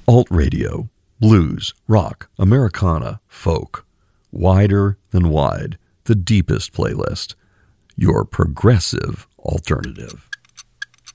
Alt radio, blues, rock, Americana, folk. Wider than wide, the deepest playlist. Your progressive alternative.